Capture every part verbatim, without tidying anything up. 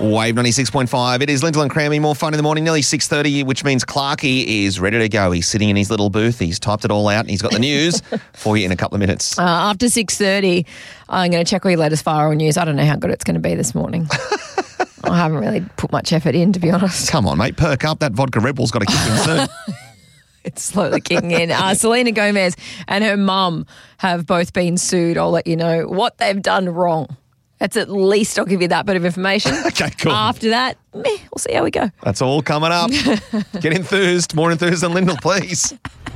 Wave ninety-six point five. It is Lintel and Crammy, more fun in the morning, nearly six thirty, which means Clarky is ready to go. He's sitting in his little booth. He's typed it all out and he's got the news for you in a couple of minutes. Uh, after six thirty, I'm going to check all your latest viral news. I don't know how good it's going to be this morning. I haven't really put much effort in, to be honest. Come on, mate, perk up. That vodka Red Bull's got to kick in soon. It's slowly kicking in. Uh, Selena Gomez and her mum have both been sued. I'll let you know what they've done wrong. That's at least, I'll give you that bit of information. Okay, cool. After that, meh, we'll see how we go. That's all coming up. Get enthused. More enthused than Lyndall, please.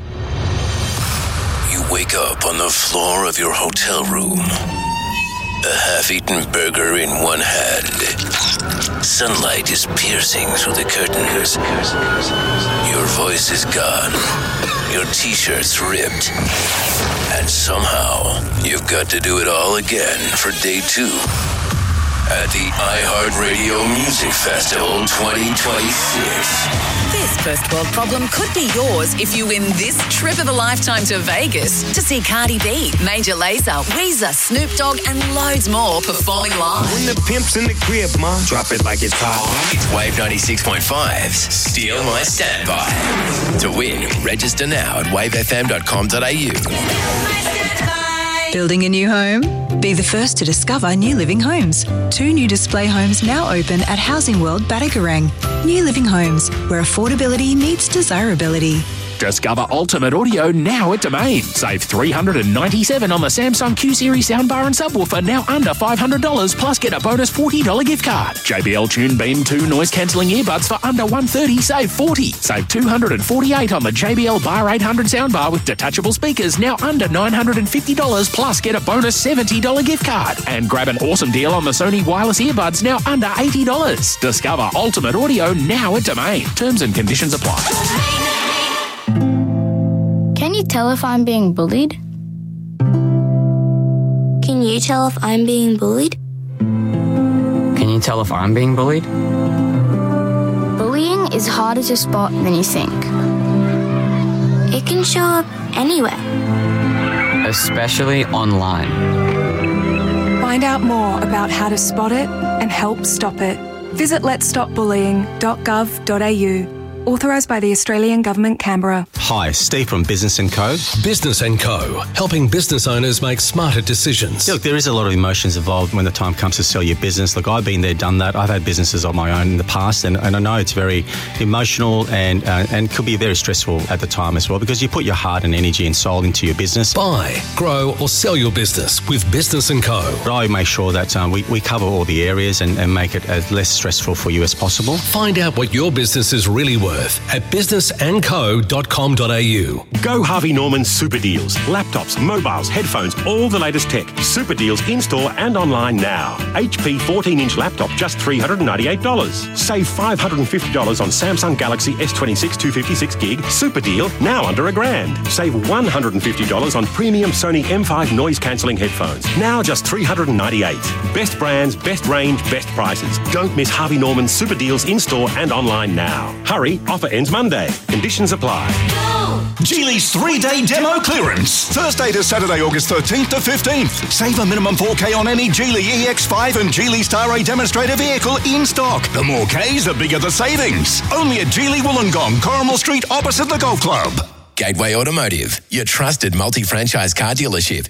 You wake up on the floor of your hotel room. A half-eaten burger in one hand. Sunlight is piercing through the curtains. Your voice is gone. Your t-shirt's ripped. And somehow, you've got to do it all again for day two at the iHeartRadio Music Festival twenty twenty-six. This first world problem could be yours if you win this trip of a lifetime to Vegas to see Cardi B, Major Lazer, Weezer, Snoop Dogg and loads more performing live. When the pimp's in the crib, ma, drop it like it's hot. It's Wave ninety-six point five's Steal My Standby. To win, register now at wave f m dot com dot a u. Building a new home? Be the first to discover New Living Homes. Two new display homes now open at Housing World Batagorang. New Living Homes, where affordability meets desirability. Discover Ultimate Audio now at Domain. Save three hundred ninety-seven dollars on the Samsung Q-Series soundbar and subwoofer, now under five hundred dollars, plus get a bonus forty dollars gift card. J B L Tune Beam two noise-cancelling earbuds for under one hundred thirty dollars, save forty dollars. Save two hundred forty-eight dollars on the J B L Bar eight hundred soundbar with detachable speakers, now under nine hundred fifty dollars, plus get a bonus seventy dollars gift card. And grab an awesome deal on the Sony wireless earbuds, now under eighty dollars. Discover Ultimate Audio now at Domain. Terms and conditions apply. Can you tell if I'm being bullied? Can you tell if I'm being bullied? Can you tell if I'm being bullied? Bullying is harder to spot than you think. It can show up anywhere. Especially online. Find out more about how to spot it and help stop it. Visit lets stop bullying dot gov dot a u. Authorised by the Australian Government, Canberra. Hi, Steve from Business and Co. Business and Co, helping business owners make smarter decisions. Look, there is a lot of emotions involved when the time comes to sell your business. Look, I've been there, done that. I've had businesses of my own in the past, and, and I know it's very emotional and uh, and could be very stressful at the time as well, because you put your heart and energy and soul into your business. Buy, grow or sell your business with Business and Co. But I make sure that um, we, we cover all the areas and, and make it as less stressful for you as possible. Find out what your business is really worth at business and co dot com dot a u. Go Harvey Norman Super Deals. Laptops, mobiles, headphones, all the latest tech. Super Deals in-store and online now. H P fourteen-inch laptop, just three hundred ninety-eight dollars. Save five hundred fifty dollars on Samsung Galaxy S twenty-six two fifty-six gig. Super deal, now under a grand. Save one hundred fifty dollars on premium Sony M five noise-cancelling headphones. Now just three hundred ninety-eight dollars. Best brands, best range, best prices. Don't miss Harvey Norman Super Deals in-store and online now. Hurry, offer ends Monday. Conditions apply. Geely's three-day demo clearance. Thursday to Saturday, August thirteenth to fifteenth. Save a minimum four K on any Geely E X five and Geely Star A demonstrator vehicle in stock. The more Ks, the bigger the savings. Only at Geely Wollongong, Corrimal Street, opposite the Golf Club. Gateway Automotive, your trusted multi-franchise car dealership.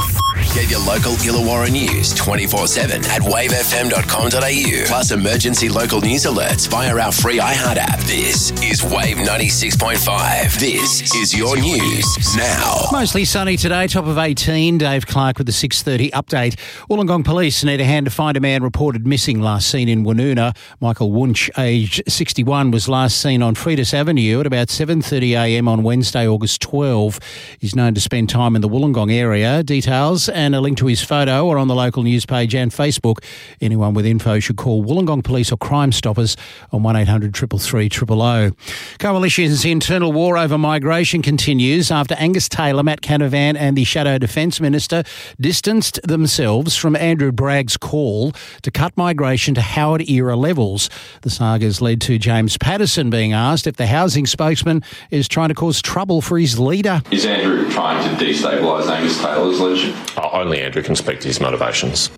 Get your local Illawarra news twenty-four seven at wave f m dot com dot a u. Plus emergency local news alerts via our free iHeart app. This is Wave ninety-six point five. This is your news now. Mostly sunny today, top of eighteen. Dave Clark with the six thirty update. Wollongong Police need a hand to find a man reported missing, last seen in Woonona. Michael Wunsch, aged sixty-one, was last seen on Freitas Avenue at about seven thirty a m on Wednesday, August twelfth. He's known to spend time in the Wollongong area. Details and a link to his photo are on the local news page and Facebook. Anyone with info should call Wollongong Police or Crime Stoppers on one eight hundred three three three zero zero. Coalition's internal war over migration continues after Angus Taylor, Matt Canavan and the Shadow Defence Minister distanced themselves from Andrew Bragg's call to cut migration to Howard-era levels. The saga's led to James Patterson being asked if the housing spokesman is trying to cause trouble for his leader. Is Andrew trying to destabilise Angus Taylor's leadership? Oh, only Andrew can speak to his motivations.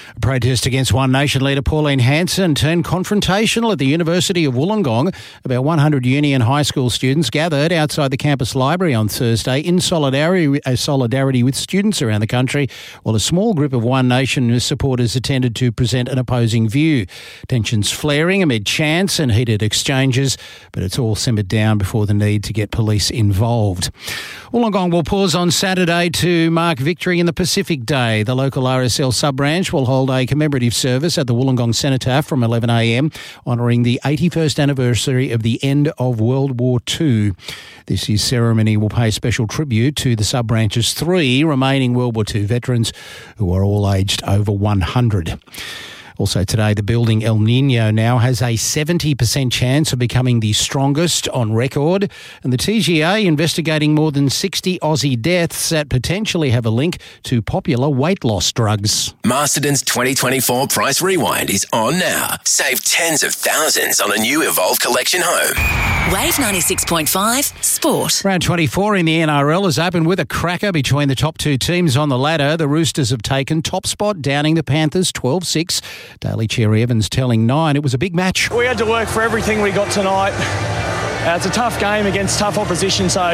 A protest against One Nation leader Pauline Hanson turned confrontational at the University of Wollongong. About one hundred uni and high school students gathered outside the campus library on Thursday in solidarity, uh, solidarity with students around the country, while a small group of One Nation supporters attended to present an opposing view. Tensions flaring amid chants and heated exchanges, but it's all simmered down before the need to get police involved. Wollongong will pause on Saturday to mark victory in the Pacific Day. The local R S L sub-branch will hold a commemorative service at the Wollongong Cenotaph from eleven a m, honouring the eighty-first anniversary of the end of World War Two. This year's ceremony will pay special tribute to the sub-branch's three remaining World War Two veterans, who are all aged over one hundred. Also today, the building El Nino now has a seventy percent chance of becoming the strongest on record, and the T G A investigating more than sixty Aussie deaths that potentially have a link to popular weight loss drugs. Masterton's twenty twenty-four Price Rewind is on now. Save tens of thousands on a new Evolve Collection home. Wave ninety-six point five Sport. Round twenty-four in the N R L is open with a cracker between the top two teams on the ladder. The Roosters have taken top spot, downing the Panthers twelve six. Daly Cherry Evans telling Nine it was a big match. We had to work for everything we got tonight. Uh, it's a tough game against tough opposition, so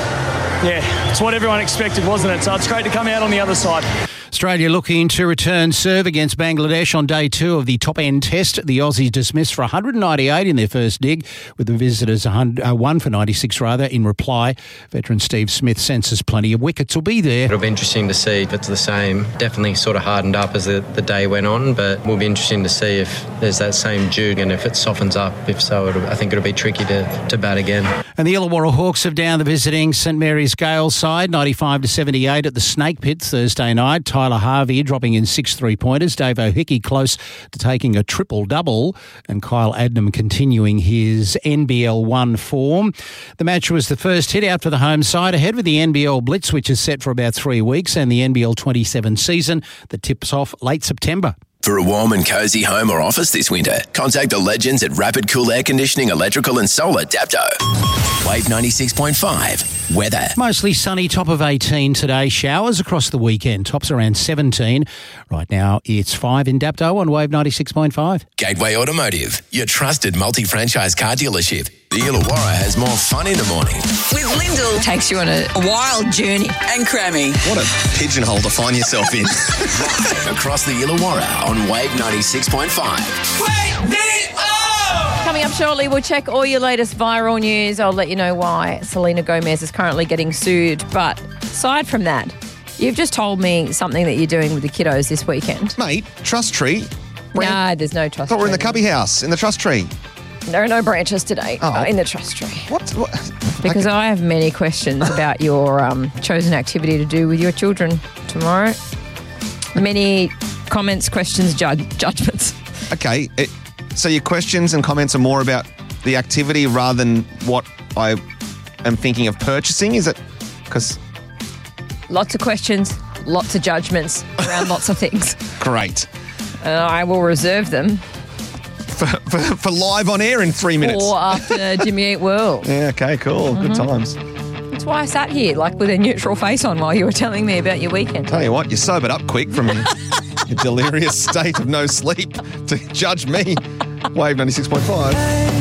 yeah, it's what everyone expected, wasn't it? So it's great to come out on the other side. Australia looking to return serve against Bangladesh on day two of the top-end test. The Aussies dismissed for one hundred ninety-eight in their first dig, with the visitors one for ninety-six rather in reply. Veteran Steve Smith senses plenty of wickets will be there. It'll be interesting to see if it's the same. Definitely sort of hardened up as the, the day went on, but will be interesting to see if there's that same juke and if it softens up. If so, it'll, I think it'll be tricky to, to bat again. And the Illawarra Hawks have downed the visiting St Mary's Gales side ninety-five to seventy-eight at the Snake Pit Thursday night. Tyler Harvey dropping in six three-pointers. Dave O'Hickey close to taking a triple-double, and Kyle Adnam continuing his N B L one form. The match was the first hit out for the home side, ahead with the N B L Blitz, which is set for about three weeks, and the N B L twenty-seven season that tips off late September. For a warm and cosy home or office this winter, contact the legends at Rapid Cool Air Conditioning, Electrical and Solar Dapto. Wave ninety-six point five. Weather. Mostly sunny, top of eighteen today. Showers across the weekend. Tops around seventeen. Right now it's five in Dapto on Wave ninety-six point five. Gateway Automotive, your trusted multi-franchise car dealership. The Illawarra has more fun in the morning. With Lyndall. Takes you on a wild journey. And Crammy. What a pigeonhole to find yourself in. Across the Illawarra on Wave ninety-six point five. Wake me up! Coming up shortly, we'll check all your latest viral news. I'll let you know why Selena Gomez is currently getting sued. But aside from that, you've just told me something that you're doing with the kiddos this weekend. Mate, trust tree. No, there's no trust I thought tree. we're in the cubby house, in the trust tree. There are no branches today Oh. uh, in the trust tree. What? what? Because I have many questions about your um, chosen activity to do with your children tomorrow. Many comments, questions, judge, judgments. Okay, it, so your questions and comments are more about the activity rather than what I am thinking of purchasing? Is it because... Lots of questions, lots of judgments around lots of things. Great. Uh, I will reserve them. For, for, for live on air in three minutes. Or after Jimmy Eat World. Yeah, okay, cool. Good Mhm. times. That's why I sat here, like with a neutral face on while you were telling me about your weekend. Tell you what, you sobered up quick from your, your delirious state of no sleep to judge me. Wave ninety-six point five.